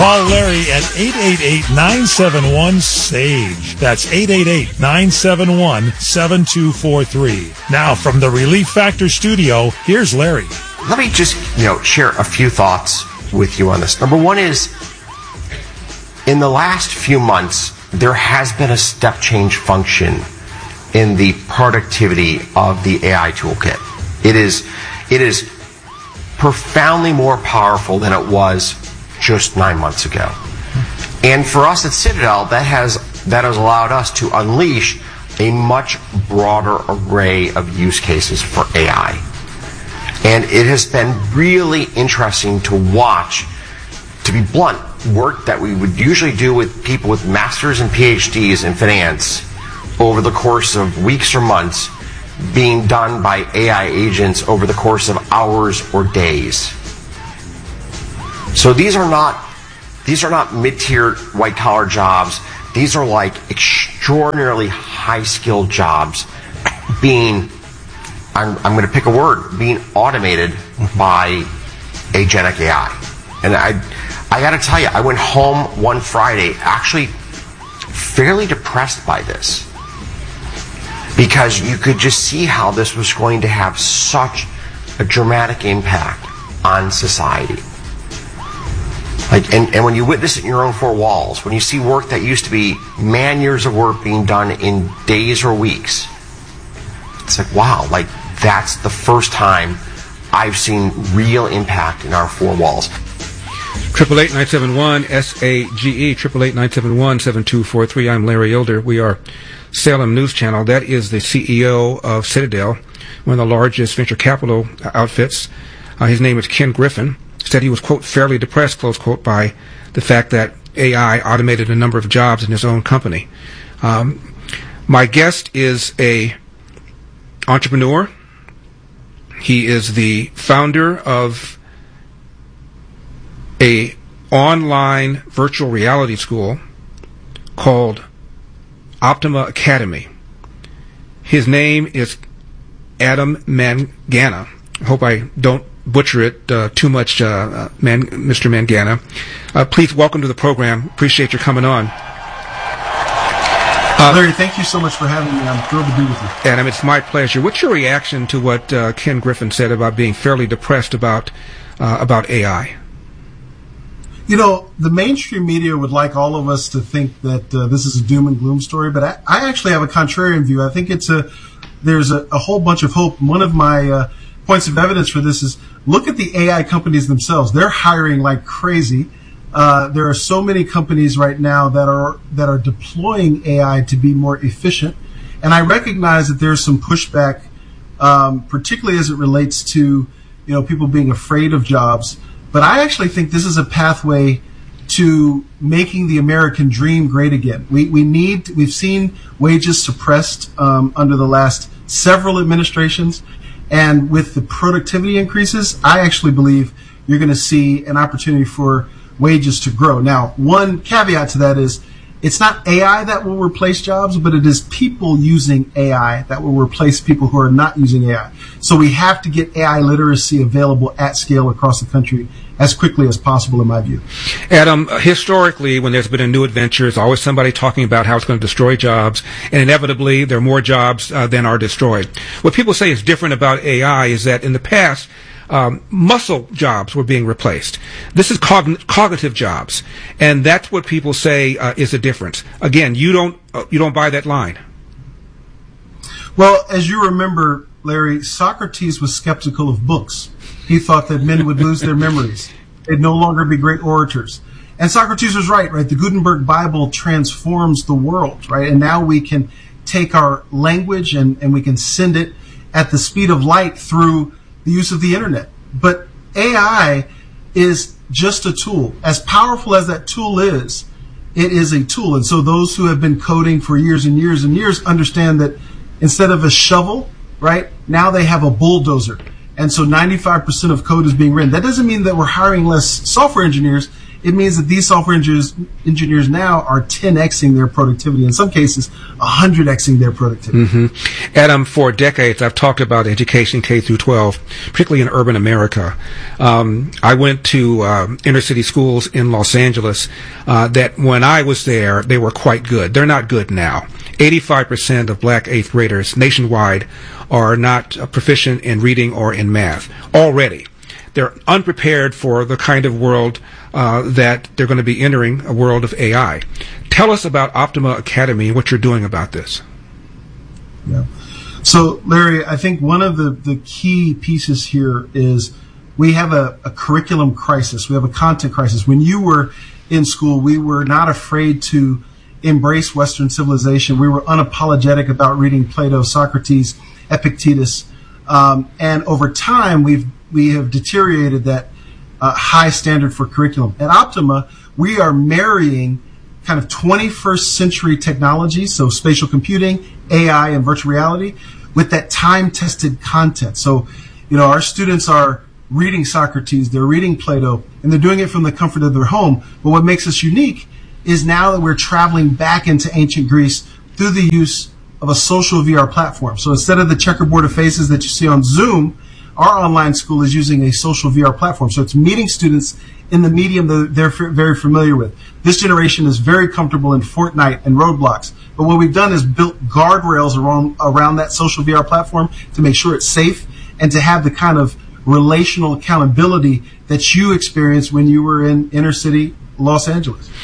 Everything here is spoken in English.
Call Larry at 888-971-SAGE. That's 888-971-7243. Now, from the Relief Factor studio, here's Larry. Let me just, share a few thoughts with you on this. Number one is, in the last few months, there has been a step change function in the productivity of the AI toolkit. It is profoundly more powerful than it was just 9 months ago. And for us at Citadel, that has allowed us to unleash a much broader array of use cases for AI. And it has been really interesting to watch, to be blunt, work that we would usually do with people with masters and PhDs in finance over the course of weeks or months being done by AI agents over the course of hours or days. So these are not mid-tier white-collar jobs. These are like extraordinarily high-skilled jobs being, I'm going to pick a word, being automated by agentic AI. And I got to tell you, I went home one Friday actually fairly depressed by this, because you could just see how this was going to have such a dramatic impact on society. And when you witness it in your own four walls, when you see work that used to be man-years of work being done in days or weeks, it's like, wow, that's the first time I've seen real impact in our four walls. 888-971-SAGE, 888-971-7243. I'm Larry Elder. We are Salem News Channel. That is the CEO of Citadel, one of the largest venture capital outfits. His name is Ken Griffin. Said he was, quote, fairly depressed, close quote, by the fact that AI automated a number of jobs in his own company. My guest is a entrepreneur. He is the founder of a online virtual reality school called Optima Academy. His name is Adam Mangana. I hope I don't butcher it too much, Mr. Mangana. Please welcome to the program. Appreciate your coming on. Larry, thank you so much for having me. I'm thrilled to be with you. Adam, it's my pleasure. What's your reaction to what Ken Griffin said about being fairly depressed about AI? The mainstream media would like all of us to think that this is a doom and gloom story, but I actually have a contrarian view. I think there's a whole bunch of hope. One of my points of evidence for this is look at the AI companies themselves. They're hiring like crazy. There are so many companies right now that are deploying AI to be more efficient, and I recognize that there's some pushback, particularly as it relates to people being afraid of jobs. But I actually think this is a pathway to making the American dream great again. We've seen wages suppressed under the last several administrations, and with the productivity increases, I actually believe you're going to see an opportunity for wages to grow. Now, one caveat to that is it's not AI that will replace jobs, but it is people using AI that will replace people who are not using AI. So we have to get AI literacy available at scale across the country as quickly as possible, in my view. Adam, historically, when there's been a new adventure, there's always somebody talking about how it's going to destroy jobs, and inevitably there are more jobs than are destroyed. What people say is different about AI is that in the past, muscle jobs were being replaced. This is cognitive jobs, and that's what people say is the difference. Again, you don't buy that line. Well, as you remember, Larry, Socrates was skeptical of books. He thought that men would lose their memories. They'd no longer be great orators. And Socrates was right? The Gutenberg Bible transforms the world, right? And now we can take our language and we can send it at the speed of light through the use of the internet. But AI is just a tool. As powerful as that tool is, it is a tool. And so those who have been coding for years and years and years understand that instead of a shovel, right, now they have a bulldozer. And so 95% of code is being written. That doesn't mean that we're hiring less software engineers. it means that these software engineers now are 10xing their productivity, in some cases 100xing their productivity. Mm-hmm. Adam, for decades I've talked about education K through 12, particularly in urban America. I went to inner city schools in Los Angeles that when I was there, they were quite good. They're not good now. 85% of black 8th graders nationwide are not proficient in reading or in math already. They're unprepared for the kind of world that they're going to be entering, a world of AI. Tell us about Optima Academy and what you're doing about this. Yeah. So, Larry, I think one of the key pieces here is we have a curriculum crisis. We have a content crisis. When you were in school, we were not afraid to embrace Western civilization. We were unapologetic about reading Plato, Socrates, Epictetus. And over time, we have deteriorated that high standard for curriculum. At Optima, we are marrying kind of 21st century technology, so spatial computing, AI, and virtual reality, with that time-tested content. So, our students are reading Socrates, they're reading Plato, and they're doing it from the comfort of their home. But what makes us unique is now that we're traveling back into ancient Greece through the use of a social VR platform. So instead of the checkerboard of faces that you see on Zoom, our online school is using a social VR platform. So it's meeting students in the medium that they're very familiar with. This generation is very comfortable in Fortnite and Roblox. But what we've done is built guardrails around that social VR platform to make sure it's safe and to have the kind of relational accountability that you experienced when you were in inner city Los Angeles.